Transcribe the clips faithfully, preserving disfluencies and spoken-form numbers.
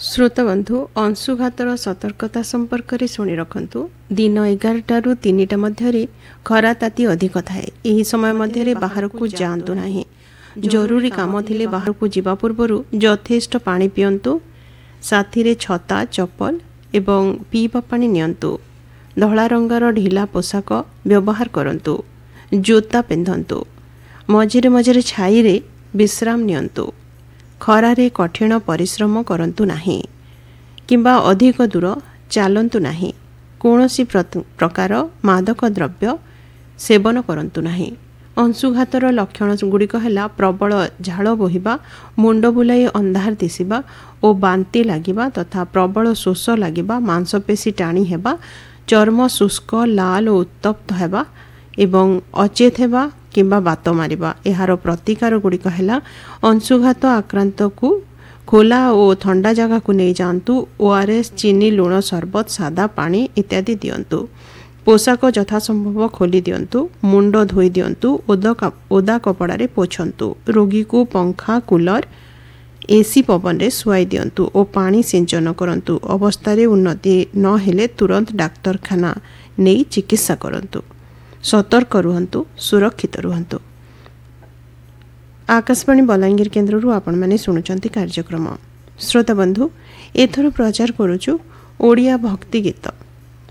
श्रोताबंधु अंशुघातर सतर्कता संपर्क में शुणी रखु। दिन एगारटू तीनटा मध्य खरा ताती अधिक थाए। यही समय मध्य बाहर को जातु ना। जरूरी काम थिले बाहर को जीवा पूर्व यथेष्ट पानी पियंतु। साथी रे छता चप्पल एवं पीवा पानी नियंतु। धला रंगार ढिला पोशाक व्यवहार करंतु। जोता पिंधंतु। मझिरे मझिरे छाई रे विश्राम नियंतु। खरारे कठिन परिश्रम करंतु नाही किंबा अधिक दूर चलंतु नाही। कौनसी प्रकार मादक द्रव्य सेवन करंतु नाही। अंशुघातर लक्षण गुड़िक है प्रबल झाड़ बोहिबा, मुंड बुलाई अंधार दिशिबा और बांती लागिबा तथा प्रबल शोष लागिबा, मांसपेशी टाणी हेबा, चर्म शुष्क लाल और उत्तप्त हेबा एवं अचेत हेबा किंबा बात मारिबा। एहार प्रतिकार गुड़िक है अंशुघात आक्रांत को खोला और ठंडा जगह को नहीं जातु। ओआरएस, चीनी, लुण सरबत, सादा पानी इत्यादि दियंतु। पोशाक यथासंभव खोली दियंतु। मुंड धोई दियंतु। ओदा ओदा कपड़ारे पोछंतु। रोगी को पंखा, कूलर, एसी पवन रे सुआई दियंतु और पानी सिंचन करंतु। अवस्था उन्नति न हेले तुरंत डाक्तरखाना नहीं चिकित्सा करंतु। सतर्क रुहंतु, सुरक्षित रुहंतु। आकाशवाणी बलांगीर केन्द्र आपण माने शुणुचंती कार्यक्रम। श्रोता बंधु, एथर प्रचार करुचु ओडिया भक्ति गीत।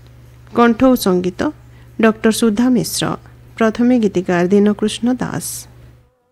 कंठ और संगीत डॉक्टर सुधा मिश्र। प्रथमे गीतिकार दीनकृष्ण दास।